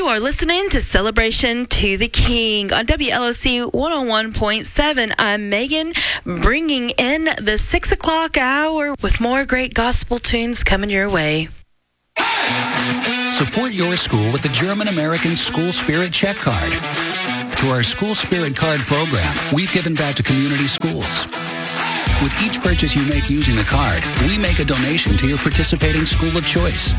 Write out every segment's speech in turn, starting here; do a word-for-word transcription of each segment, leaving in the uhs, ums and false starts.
You are listening to Celebration to the King on W L O C one oh one point seven. I'm Megan, bringing in the six o'clock hour with more great gospel tunes coming your way. Support your school with the German American School Spirit Check Card. Through our School Spirit Card program, we've given back to community schools. With each purchase you make using the card, we make a donation to your participating school of choice.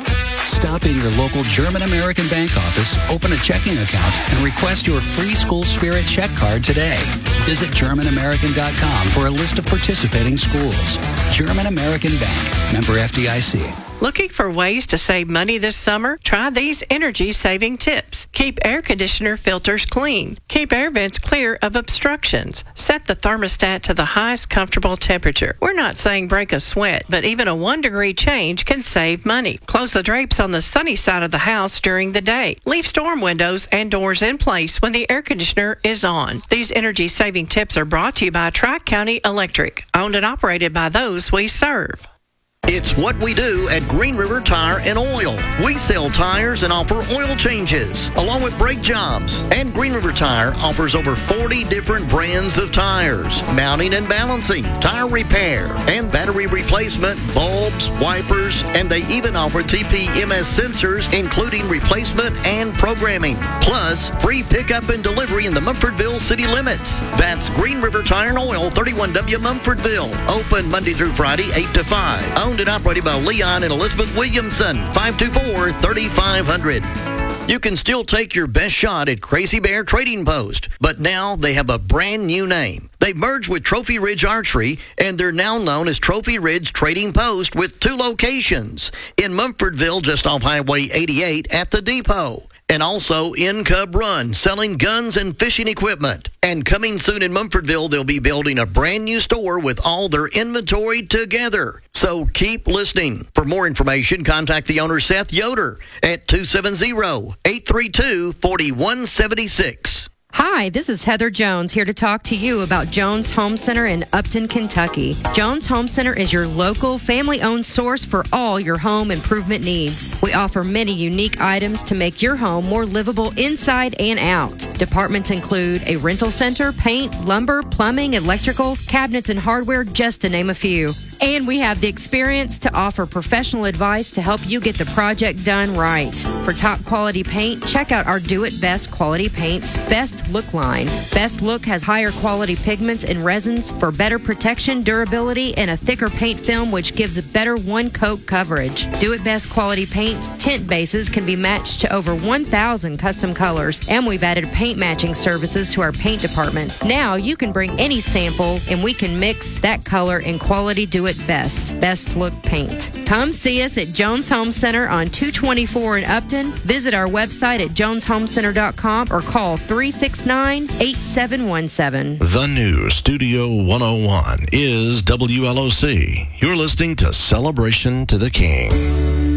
Stop in your local German American bank office, open a checking account, and request your free School Spirit Check Card today. Visit German American dot com for a list of participating schools. German American Bank, member F D I C. Looking for ways to save money this summer? Try these energy-saving tips. Keep air conditioner filters clean. Keep air vents clear of obstructions. Set the thermostat to the highest comfortable temperature. We're not saying break a sweat, but even a one-degree change can save money. Close the drapes on the sunny side of the house during the day. Leave storm windows and doors in place when the air conditioner is on. These energy-saving tips are brought to you by Tri-County Electric, owned and operated by those we serve. It's what we do at Green River Tire and Oil. We sell tires and offer oil changes, along with brake jobs. And Green River Tire offers over forty different brands of tires, mounting and balancing, tire repair, and battery replacement, bulbs, wipers, and they even offer T P M S sensors, including replacement and programming. Plus, free pickup and delivery in the Mumfordville city limits. That's Green River Tire and Oil, thirty-one W Mumfordville. Open Monday through Friday, eight to five. Owned and operated by Leon and Elizabeth Williamson, five two four, three five zero zero. You can still take your best shot at Crazy Bear Trading Post, but now they have a brand new name. They've merged with Trophy Ridge Archery, and they're now known as Trophy Ridge Trading Post with two locations, in Mumfordville just off Highway eighty-eight at the depot, and also in Cub Run, selling guns and fishing equipment. And coming soon in Mumfordville, they'll be building a brand new store with all their inventory together. So keep listening. For more information, contact the owner, Seth Yoder, at two seven zero, eight three two, four one seven six. Hi, this is Heather Jones here to talk to you about Jones Home Center in Upton, Kentucky. Jones Home Center is your local, family-owned source for all your home improvement needs. We offer many unique items to make your home more livable inside and out. Departments include a rental center, paint, lumber, plumbing, electrical, cabinets, and hardware, just to name a few. And we have the experience to offer professional advice to help you get the project done right. For top quality paint, check out our Do It Best Quality Paints Best Look line. Best Look has higher quality pigments and resins for better protection, durability, and a thicker paint film which gives a better one-coat coverage. Do It Best Quality Paints tint bases can be matched to over one thousand custom colors, and we've added paint matching services to our paint department. Now you can bring any sample and we can mix that color and quality Do It Best. Best Look Paint. Come see us at Jones Home Center on two twenty-four in Upton. Visit our website at jones home center dot com or call three six nine, eight seven one seven. The new Studio one oh one is W L O C. You're listening to Celebration to the King.